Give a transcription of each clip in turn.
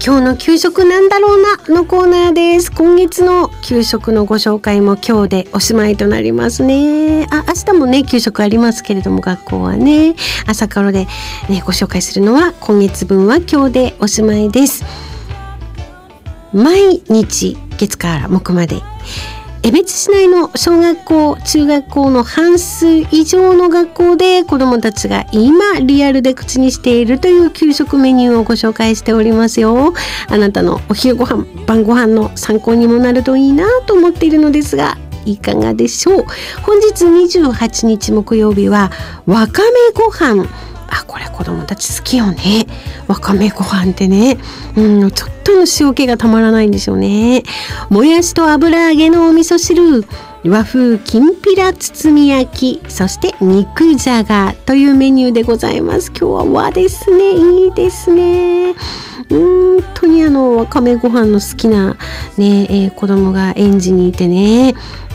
今日の給食なんだろうなのコーナーです。今月の給食のご紹介も今日でおしまいとなりますね。明日もね給食ありますけれども、学校はね朝からで、ね、ご紹介するのは今月分は今日でおしまいです。毎日月から木まで江別市内の小学校中学校の半数以上の学校で子どもたちが今リアルで口にしているという給食メニューをご紹介しておりますよ。あなたのお昼ご飯晩ご飯の参考にもなるといいなと思っているのですが、いかがでしょう。本日28日木曜日はわかめご飯。これ子供たち好きよね。わかめご飯ってね、ちょっとの塩気がたまらないんでしょうね。もやしと油揚げのお味噌汁、和風きんぴら包み焼き、そして肉じゃがというメニューでございます。今日は和ですね。いいですね。本当にわかめご飯の好きな、ね子供が園児にいてね、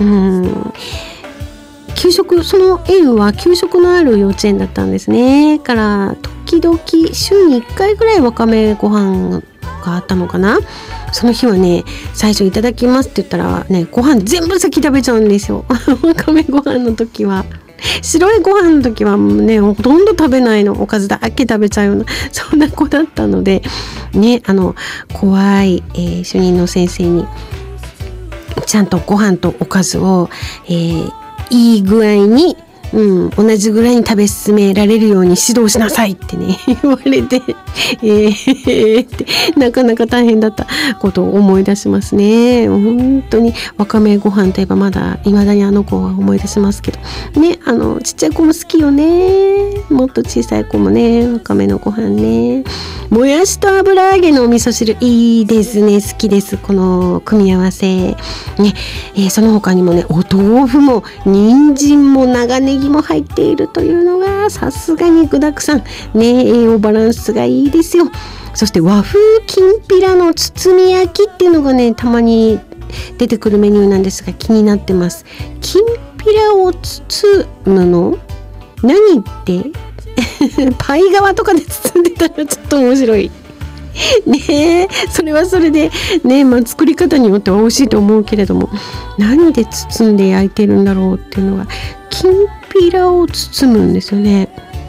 給食、その園は給食のある幼稚園だったんですね。から時々週に1回ぐらいわかめご飯があったのかな。その日はね、最初いただきますって言ったらね、ご飯全部先食べちゃうんですよ。わかめご飯の時は、白いご飯の時はねほとんど食べないの、おかずだけ食べちゃうようなそんな子だったのでね、怖い、主任の先生にちゃんとご飯とおかずを、いい具合に、同じぐらいに食べ進められるように指導しなさいってね言われてってなかなか大変だったことを思い出しますね。本当にわかめご飯といえば未だにあの子は思い出しますけどね。ちっちゃい子も好きよね。もっと小さい子もね、わかめのご飯ね。もやしと油揚げのお味噌汁、いいですね。好きです、この組み合わせね。その他にもね、お豆腐も人参も長ネギも入っているというのがさすがに具だくさんね、栄養バランスがいいですよ。そして和風きんぴらの包み焼きっていうのがね、たまに出てくるメニューなんですが気になってます。きんぴらを包むの何ってパイ側とかで包んでたらちょっと面白いね。それはそれでね、作り方によっては美味しいと思うけれども、何で包んで焼いてるんだろうっていうのが、きんぴらを包むんですよね。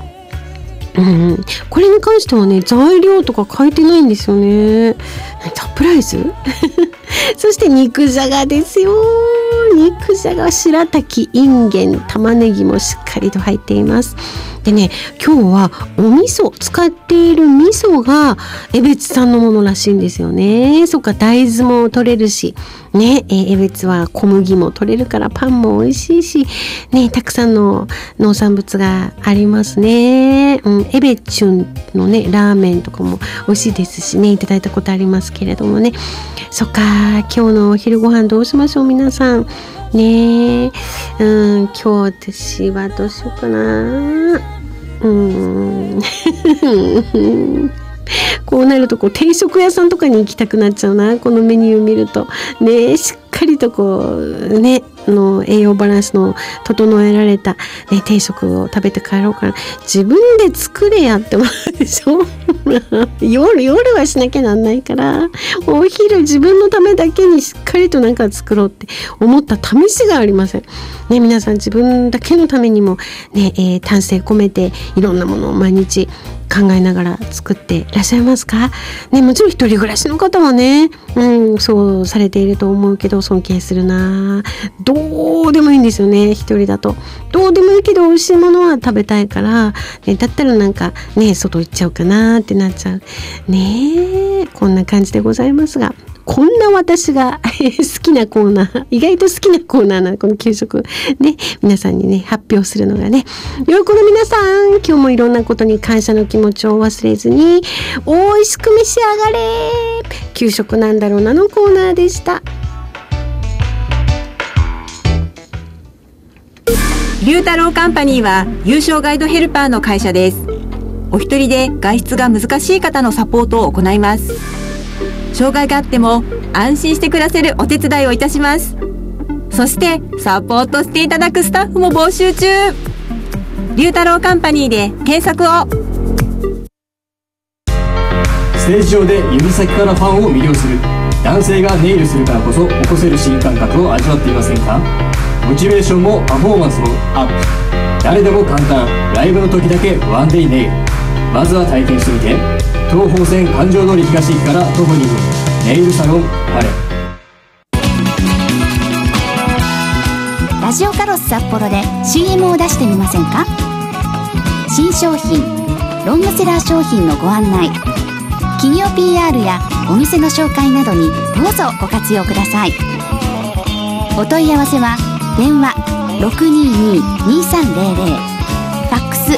これに関してはね、材料とか書いてないんですよね。サプライズそして肉じゃがですよ。肉じゃが、白滝、いんげん、玉ねぎもしっかりと入っています。でね、今日はお味噌、使っている味噌が江別産のものらしいんですよね。そっか、大豆も取れるしね、江別は小麦も取れるからパンも美味しいしね、たくさんの農産物がありますね。江別旬のねラーメンとかも美味しいですしね、いただいたことありますけれどもね。そっか、今日のお昼ご飯どうしましょう皆さんね。今日私はどうしようかな。こうなると定食屋さんとかに行きたくなっちゃうな、このメニューを見るとね。しっかりとね栄養バランスの整えられた、定食を食べて帰ろうかな。自分で作れやって思うでしょ夜はしなきゃなんないから、お昼自分のためだけにしっかりとなんか作ろうって思った試しがありませんね。皆さん自分だけのためにもね、丹精込めていろんなものを毎日考えながら作っていらっしゃいますかね。もちろん一人暮らしの方はね、そうされていると思うけど尊敬するな。どうでもいいんですよね。一人だとどうでもいいけど美味しいものは食べたいから、だったらなんかね外行っちゃうかなってなっちゃうね。こんな感じでございますが、こんな私が好きなコーナー、意外と好きなコーナーなこの給食ね、皆さんにね発表するのがね、良い子の皆さん、今日もいろんなことに感謝の気持ちを忘れずに美味しく召し上がれ。給食なんだろうなのコーナーでした。 龍太郎カンパニーは優勝ガイドヘルパーの会社です。お一人で外出が難しい方のサポートを行います。障害があっても安心して暮らせるお手伝いをいたします。そしてサポートしていただくスタッフも募集中。龍太郎カンパニーで検索を。 ステージ上で指先からファンを魅了する。男性がネイルするからこそ起こせる新感覚を味わっていませんか？モチベーションもパフォーマンスもアップ。誰でも簡単、ライブの時だけワンデイネイル。まずは体験してみて。東宝線環状通り東駅から徒歩2分、ネイルサロンパレ。 ラジオカロス札幌で CM を出してみませんか？新商品、ロングセラー商品のご案内、企業 PR やお店の紹介などにどうぞご活用ください。お問い合わせは電話 622-2300、ファックス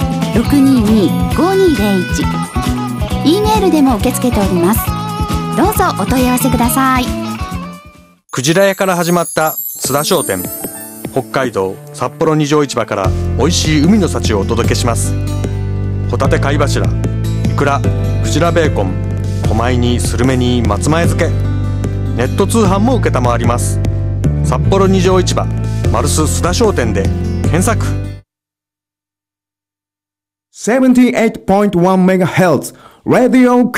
622-5201、E メールでも受け付けております。どうぞお問い合わせください。 クジラ屋から始まった津田商店。北海道札幌二条市場から美味しい海の幸をお届けします。ホタテ貝柱、イクラ、クジラベーコン、小米にスルメに松前漬け。ネット通販も承ります。札幌二条市場マルス須田商店で検索。 78.1MHz Radio